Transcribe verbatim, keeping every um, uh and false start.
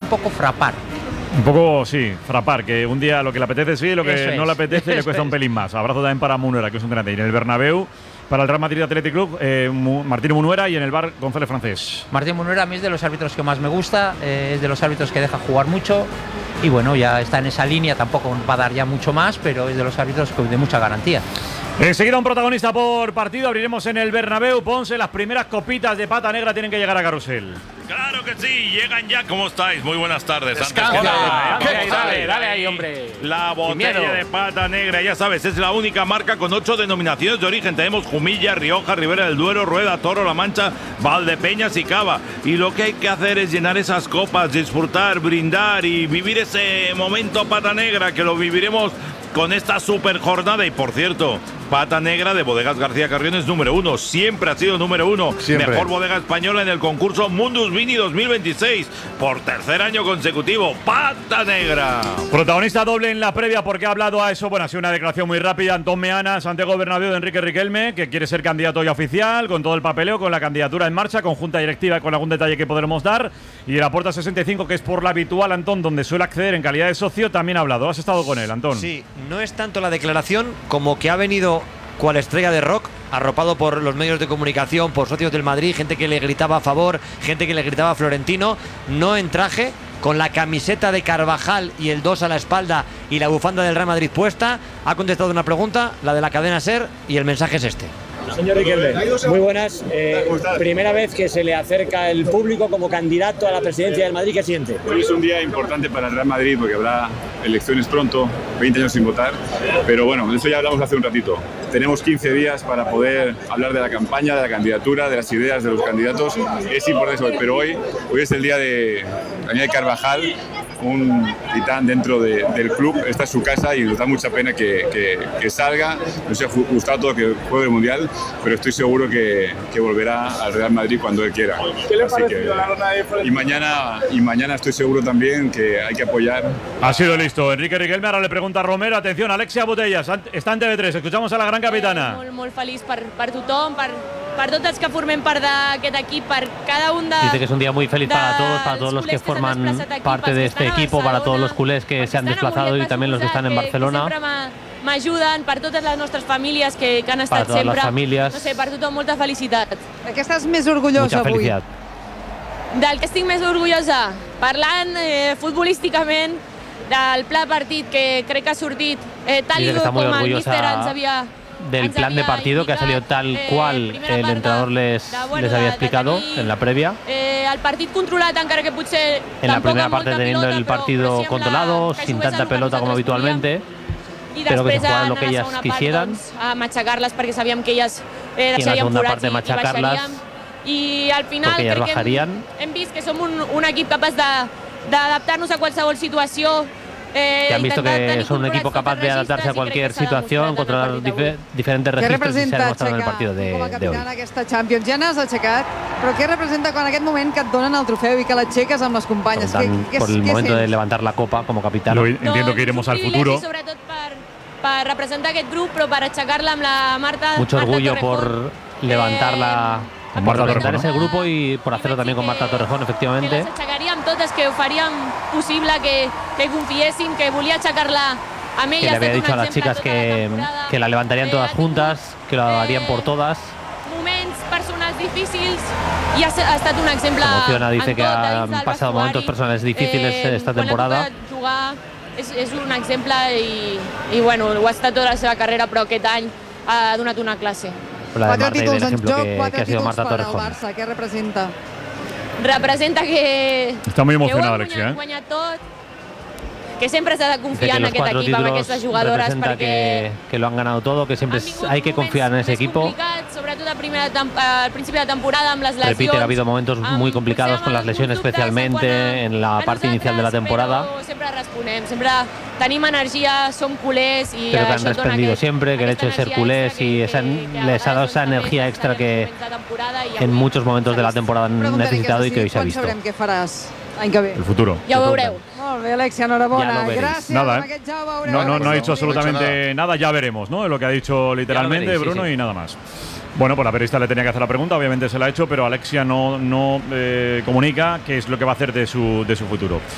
poco frapar. Un poco, sí, frapar, que un día lo que le apetece sí, lo que Eso no es. le apetece le cuesta Eso un es. pelín más. Abrazo también para Munuera, que es un grande. Y en el Bernabéu, para el Real Madrid Athletic Club, eh, Martín Munuera, y en el bar González Francés. Martín Munuera a mí es de los árbitros que más me gusta, eh, es de los árbitros que deja jugar mucho y bueno, ya está en esa línea, tampoco va a dar ya mucho más, pero es de los árbitros de mucha garantía. Enseguida un protagonista por partido, abriremos en el Bernabéu. Ponce, las primeras copitas de pata negra tienen que llegar a Carrusel. Claro que sí, llegan ya. ¿Cómo estáis? Muy buenas tardes. Descansa. Antes que nada, Dale, vamos a dale, ver. dale ahí, hombre. La Sin miedo. botella de pata negra, ya sabes, es la única marca con ocho denominaciones de origen. Tenemos Jumilla, Rioja, Ribera del Duero, Rueda, Toro, La Mancha, Valdepeñas y Cava. Y lo que hay que hacer es llenar esas copas, disfrutar, brindar y vivir ese momento pata negra, que lo viviremos con esta super jornada. Y por cierto, pata negra de Bodegas García Carrión es número uno, siempre ha sido número uno. Siempre. Mejor bodega española en el concurso Mundus Vini dos mil veintiséis, por tercer año consecutivo. Pata negra. Protagonista doble en la previa, porque ha hablado a eso. Bueno, ha sido una declaración muy rápida. Antón Meana, Santiago Bernabéu de Enrique Riquelme, que quiere ser candidato ya oficial, con todo el papeleo, con la candidatura en marcha, con junta directiva y con algún detalle que podremos dar. Y de la Puerta sesenta y cinco, que es por la habitual, Antón, donde suele acceder en calidad de socio, también ha hablado. ¿Has estado con él, Antón? Sí, no es tanto la declaración como que ha venido cual estrella de rock, arropado por los medios de comunicación, por socios del Madrid, gente que le gritaba a favor, gente que le gritaba a Florentino, no en traje, con la camiseta de Carvajal y el dos a la espalda y la bufanda del Real Madrid puesta. Ha contestado una pregunta, la de la cadena SER, y el mensaje es este. Señor Riquelme, muy buenas. Eh, primera vez que se le acerca el público como candidato a la presidencia del Madrid, ¿qué siente? Hoy es un día importante para el Real Madrid porque habrá elecciones pronto, veinte años sin votar, pero bueno, de eso ya hablamos hace un ratito. Tenemos quince días para poder hablar de la campaña, de la candidatura, de las ideas de los candidatos. Es importante hoy, pero hoy, hoy es el día de Daniel Carvajal, un titán dentro de, del club. Esta es su casa y nos da mucha pena que, que, que salga. Nos ha gustado todo que juegue el Mundial, pero estoy seguro que, que volverá al Real Madrid cuando él quiera. ¿Qué le Así parece que, la ronda de Florentino? y mañana y mañana estoy seguro también que hay que apoyar. Ha sido listo. Enrique Riquelme ahora le pregunta a Romero. Atención, Alexia Botellas, està en T V tres. Escuchamos a la gran capitana. Eh, molt, molt feliç per, per tothom, per, per tots els que formem part d'aquest equip, per cada un de... Dice que es un día muy feliz para todos, para todos los que forman parte de este equipo, para todos los culés que se han desplazado y también los que están en Barcelona. M'ajuden, per totes les nostres famílies que, que han estat Para todas sempre. las familias. No sé, per tothom, molta felicitat. De què estàs més orgullosa Mucha avui? felicidad. Del que estic més orgullosa, parlant eh, futbolísticament, del pla partit que crec que ha sortit eh, tal Dice i que está muy com el orgullosa míster ens havia... del ens plan de havia partido que ha salido indicat, tal eh, cual primera el part entrenador les, de, bueno, les había de- de explicado tenir, en la previa. Eh, el partit controlat, encara que potser En la tampoc primera amb parte molta teniendo pilota, el però- partido però sí amb controlado, la, que sin jugués tanta el que pelota como nosaltres habitualmente, volíem, i pero que se després jugara en lo que la ellas segona quisieran. part, doncs, a machacarles perquè sabíem que elles eh, Y en la deixarien segunda forats parte i, i machacarlas, baixaríem. I al final porque ellas crec que hem, bajarían. hem vist que som un, un equip capaç de- d'adaptar-nos a qualsevol situació. Eh, Que han visto intentar que tenir son un controlats equipo tots capaz els de adaptarse a registres i crec cualquier que s'ha situación, demostrat en el controlar partit dife- d'avui. diferentes Què registros y se ha representa demostrado en el aixecar partido de, com a de hoy. capitana aquesta Champions? Ja n'has aixecat, però què representa quan en aquest moment que et donen el trofeu i que l'aixeques amb les companyes? Què, Dan què, por el què momento de sents? levantar la copa como capitán. Lo- entiendo que iremos al futuro. I sobretot per, per representar aquest grup, però per aixecar-la amb la Marta. Mucho Marta orgullo Torrejón. por levantarla, Con por Marta representar Torrejón, ese ¿no? grupo y por hacerlo también con Marta Torrejón, Que efectivamente. les aixecaríem totes, que ho faríem possible, que, que confiéssim, que volia aixecar-la amb ella. Que le Ha había estat un dicho a las exemple chicas tota la que, temporada. que la levantarían Eh, todas ha tingut, juntas, que lo harían por todas. Moments personals difícils i ha, ha estat un exemple Se emociona, dice en que tot, a han dins del pasado vestuari. momentos personales difíciles esta quan ha temporada. tocat jugar és, és un exemple i, i bueno, ho ha estat tota la seva carrera, però aquest any ha donat una classe. La de Quatre Marta y títols del en ejemplo joc, que, que quatre ha sido títols Marta per al Torrejón. Barça. Què representa? Representa que... Está muy emocionada, que ho hem Alexia, ¿eh? guanyat tot, que sempre s'ha de Dice confiar que en los aquest cuatro equip, amb títulos aquestes jugadores, representa perquè que, que lo han ganado todo, que siempre han es- vingut hay que moments confiar en ese més equipo. complicats, sobretot a primera tem- al principi de temporada amb les lesions. Repite que ha habido momentos amb- muy complicados potser con las amb lesiones, alguns dubtes especialmente quant a- en la a parte inicial de la nosaltres, temporada. Però sempre responem, sempre tenim energia, som culers i Pero que han això et dona respondido aquest, siempre, que el hecho de aquesta ser energia culés extra y que- esa, que- que a les ha dado vegades esa també energía ens extra que moments de temporada i en avui muchos momentos de la temporada han Preguntaré necesitado que y que hoy se ha quan visto. sabrem què faràs l'any que ve. El futuro. Ja ho veureu. Molt bé, Alexia, enhorabona. Ya lo veréis. Gràcies. Nada, amb ¿eh? aquest ja ho veureu. No, no, no ha Gràcies. dicho absolutamente nada. Ya veremos, ¿no? Es lo que ha dicho literalmente veréis, sí, Bruno sí. y nada más. Bueno, pues la periodista le tenía que hacer la pregunta, obviamente se la ha hecho, pero Alexia no, no eh, comunica qué es lo que va a hacer de su, de su futuro.